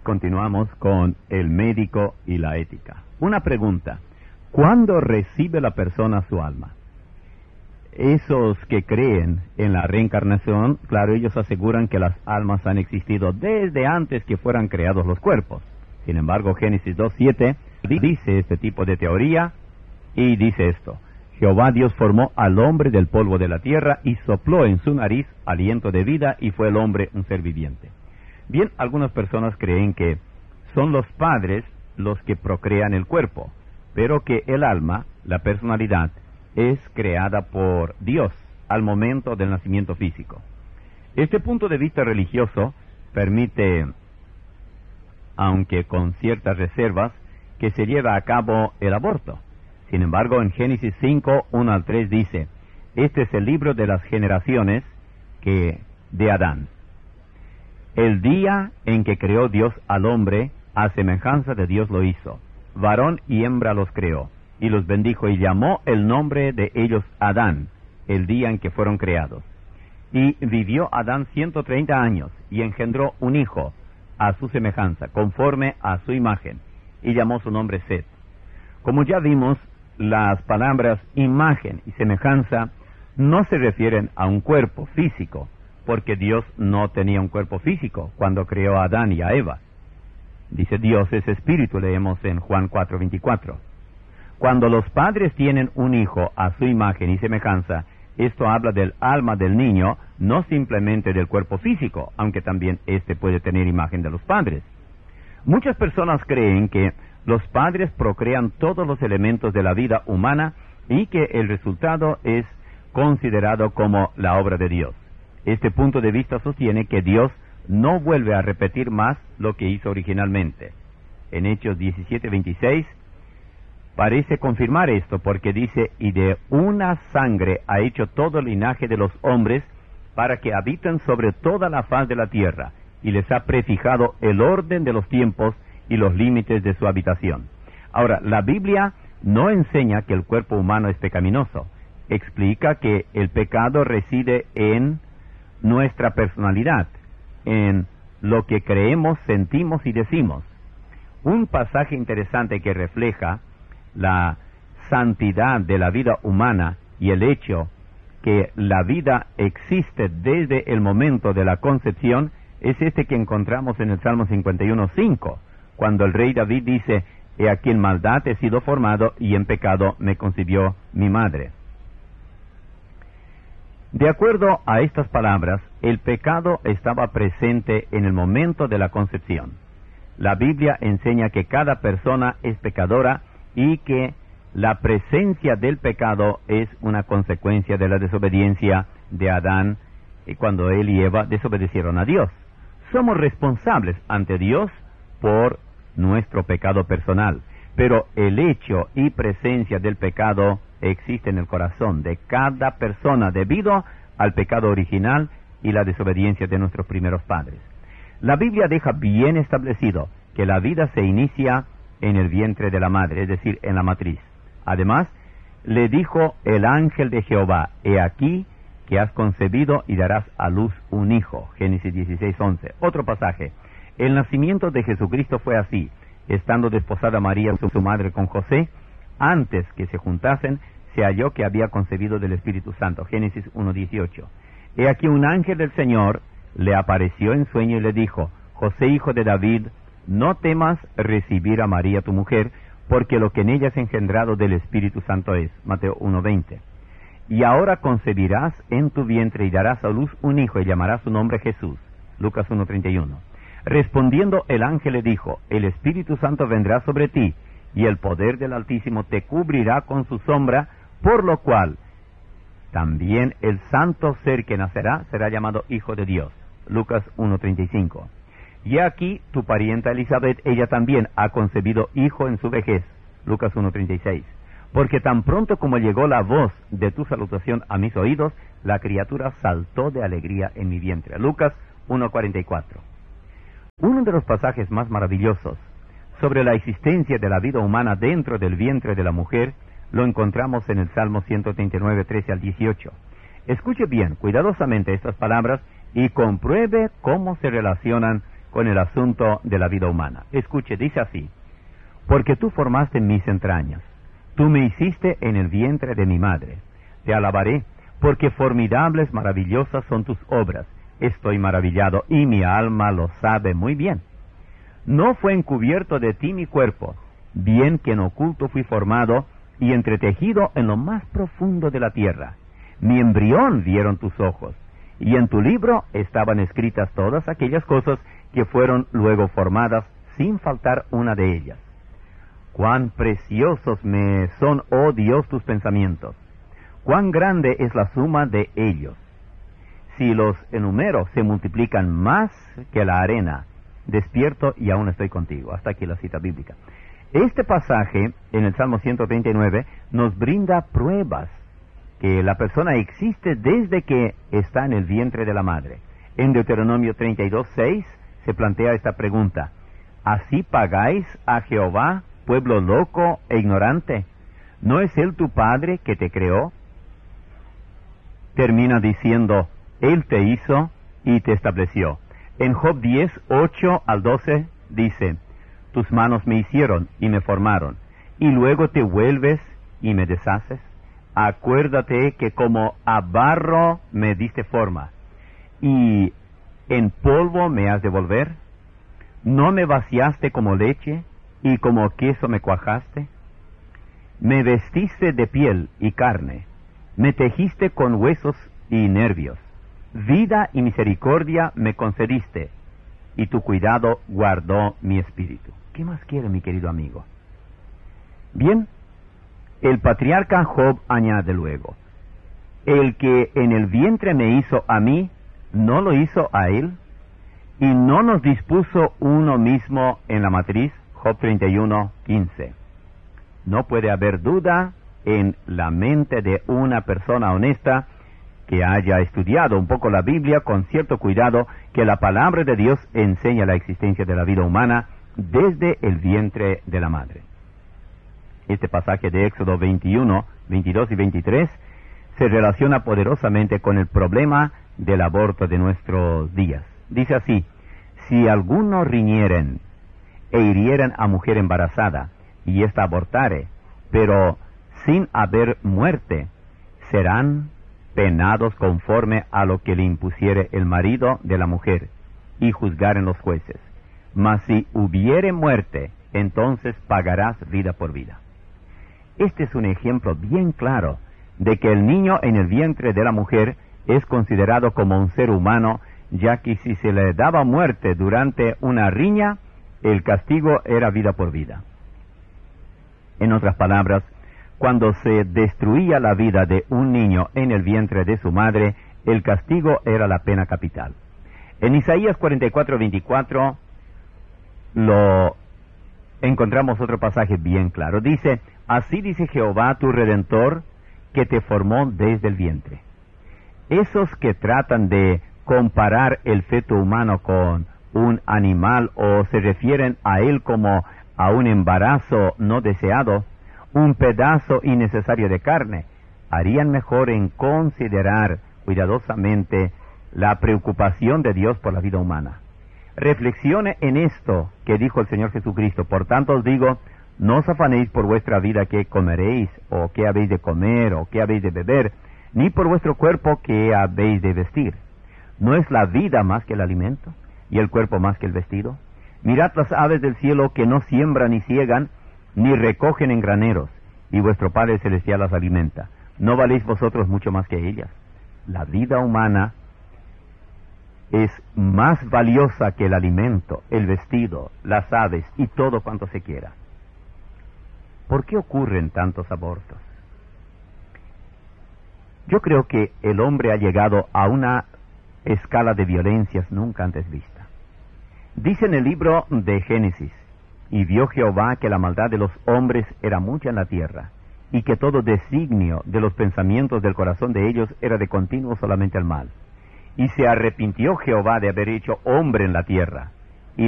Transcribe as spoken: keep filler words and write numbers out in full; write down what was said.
Continuamos con el médico y la ética. Una pregunta: ¿cuándo recibe la persona su alma? Esos que creen en la reencarnación, claro, ellos aseguran que las almas han existido desde antes que fueran creados los cuerpos. Sin embargo, Génesis dos siete dice este tipo de teoría y dice esto: Jehová Dios formó al hombre del polvo de la tierra y sopló en su nariz aliento de vida, y fue el hombre un ser viviente. Bien, algunas personas creen que son los padres los que procrean el cuerpo, pero que el alma, la personalidad, es creada por Dios al momento del nacimiento físico. Este punto de vista religioso permite, aunque con ciertas reservas, que se lleve a cabo el aborto. Sin embargo, en Génesis cinco, uno al tres dice: este es el libro de las generaciones que de Adán. El día en que creó Dios al hombre, a semejanza de Dios lo hizo. Varón y hembra los creó, y los bendijo, y llamó el nombre de ellos Adán, el día en que fueron creados. Y vivió Adán ciento treinta años, y engendró un hijo, a su semejanza, conforme a su imagen, y llamó su nombre Set. Como ya vimos, las palabras imagen y semejanza no se refieren a un cuerpo físico, porque Dios no tenía un cuerpo físico cuando creó a Adán y a Eva. Dice Dios es espíritu, leemos en Juan cuatro veinticuatro. Cuando los padres tienen un hijo a su imagen y semejanza, esto habla del alma del niño, no simplemente del cuerpo físico, aunque también éste puede tener imagen de los padres. Muchas personas creen que los padres procrean todos los elementos de la vida humana y que el resultado es considerado como la obra de Dios. Este punto de vista sostiene que Dios no vuelve a repetir más lo que hizo originalmente. En Hechos diecisiete veintiséis parece confirmar esto, porque dice: y de una sangre ha hecho todo el linaje de los hombres para que habiten sobre toda la faz de la tierra, y les ha prefijado el orden de los tiempos y los límites de su habitación. Ahora, la Biblia no enseña que el cuerpo humano es pecaminoso. Explica que el pecado reside en nuestra personalidad, en lo que creemos, sentimos y decimos. Un pasaje interesante que refleja la santidad de la vida humana y el hecho que la vida existe desde el momento de la concepción es este que encontramos en el Salmo cincuenta y uno cinco, cuando el rey David dice: he aquí en maldad he sido formado, y en pecado me concibió mi madre. De acuerdo a estas palabras, el pecado estaba presente en el momento de la concepción. La Biblia enseña que cada persona es pecadora y que la presencia del pecado es una consecuencia de la desobediencia de Adán, y cuando él y Eva desobedecieron a Dios. Somos responsables ante Dios por nuestro pecado personal, pero el hecho y presencia del pecado existe en el corazón de cada persona debido al pecado original y la desobediencia de nuestros primeros padres. La Biblia deja bien establecido que la vida se inicia en el vientre de la madre, es decir, en la matriz. Además, le dijo el ángel de Jehová: he aquí que has concebido y darás a luz un hijo. Génesis dieciséis once. Otro pasaje: el nacimiento de Jesucristo fue así: estando desposada María, su madre, con José, antes que se juntasen, se halló que había concebido del Espíritu Santo. Génesis uno dieciocho. He aquí un ángel del Señor le apareció en sueño y le dijo: José, hijo de David, no temas recibir a María tu mujer, porque lo que en ella es engendrado del Espíritu Santo es. Mateo uno veinte. Y ahora concebirás en tu vientre y darás a luz un hijo, y llamarás su nombre Jesús. Lucas uno treinta y uno. Respondiendo el ángel le dijo: el Espíritu Santo vendrá sobre ti, y el poder del Altísimo te cubrirá con su sombra, por lo cual también el santo ser que nacerá será llamado Hijo de Dios. Lucas uno treinta y cinco. Y aquí tu parienta Elizabeth, ella también ha concebido hijo en su vejez. Lucas uno treinta y seis. Porque tan pronto como llegó la voz de tu salutación a mis oídos, la criatura saltó de alegría en mi vientre. Lucas uno cuarenta y cuatro. Uno de los pasajes más maravillosos sobre la existencia de la vida humana dentro del vientre de la mujer lo encontramos en el Salmo ciento treinta y nueve, trece al dieciocho. Escuche bien, cuidadosamente estas palabras y compruebe cómo se relacionan con el asunto de la vida humana. Escuche, dice así: porque tú formaste mis entrañas, tú me hiciste en el vientre de mi madre. Te alabaré, porque formidables, maravillosas son tus obras. Estoy maravillado, y mi alma lo sabe muy bien. No fue encubierto de ti mi cuerpo, bien que en oculto fui formado y entretejido en lo más profundo de la tierra. Mi embrión vieron tus ojos, y en tu libro estaban escritas todas aquellas cosas que fueron luego formadas, sin faltar una de ellas. Cuán preciosos me son, oh Dios, tus pensamientos. Cuán grande es la suma de ellos. Si los enumero, se multiplican más que la arena. Despierto y aún estoy contigo. Hasta aquí la cita bíblica. Este pasaje, en el Salmo ciento treinta y nueve, nos brinda pruebas que la persona existe desde que está en el vientre de la madre. En Deuteronomio treinta y dos, seis, se plantea esta pregunta: ¿así pagáis a Jehová, pueblo loco e ignorante? ¿No es Él tu Padre que te creó? Termina diciendo: Él te hizo y te estableció. En Job diez, ocho al doce dice: tus manos me hicieron y me formaron, y luego te vuelves y me deshaces. Acuérdate que como a barro me diste forma, y en polvo me has de volver. ¿No me vaciaste como leche, y como queso me cuajaste? Me vestiste de piel y carne, me tejiste con huesos y nervios. Vida y misericordia me concediste, y tu cuidado guardó mi espíritu. ¿Qué más quiere, mi querido amigo? Bien, el patriarca Job añade luego: el que en el vientre me hizo a mí, ¿no lo hizo a él? ¿Y no nos dispuso uno mismo en la matriz? Job treinta y uno, quince. No puede haber duda en la mente de una persona honesta que haya estudiado un poco la Biblia con cierto cuidado, que la palabra de Dios enseña la existencia de la vida humana desde el vientre de la madre. Este pasaje de Éxodo veintiuno, veintidós y veintitrés se relaciona poderosamente con el problema del aborto de nuestros días. Dice así: si alguno riñeren e hirieren a mujer embarazada, y ésta abortare, pero sin haber muerte, serán penados conforme a lo que le impusiere el marido de la mujer, y juzgaren los jueces. Mas si hubiere muerte, entonces pagarás vida por vida. Este es un ejemplo bien claro de que el niño en el vientre de la mujer es considerado como un ser humano, ya que si se le daba muerte durante una riña, el castigo era vida por vida. En otras palabras, cuando se destruía la vida de un niño en el vientre de su madre, el castigo era la pena capital. En Isaías cuarenta y cuatro, veinticuatro lo encontramos otro pasaje bien claro. Dice: así dice Jehová tu Redentor, que te formó desde el vientre. Esos que tratan de comparar el feto humano con un animal, o se refieren a él como a un embarazo no deseado, un pedazo innecesario de carne, harían mejor en considerar cuidadosamente la preocupación de Dios por la vida humana. Reflexione en esto que dijo el Señor Jesucristo: por tanto os digo, no os afanéis por vuestra vida, qué comeréis, o qué habéis de comer, o qué habéis de beber, ni por vuestro cuerpo, qué habéis de vestir. ¿No es la vida más que el alimento, y el cuerpo más que el vestido? Mirad las aves del cielo, que no siembran ni ciegan, ni recogen en graneros, y vuestro Padre Celestial las alimenta. ¿No valéis vosotros mucho más que ellas? La vida humana es más valiosa que el alimento, el vestido, las aves y todo cuanto se quiera. ¿Por qué ocurren tantos abortos? Yo creo que el hombre ha llegado a una escala de violencias nunca antes vista. Dice en el libro de Génesis: y vio Jehová que la maldad de los hombres era mucha en la tierra, y que todo designio de los pensamientos del corazón de ellos era de continuo solamente el mal. Y se arrepintió Jehová de haber hecho hombre en la tierra,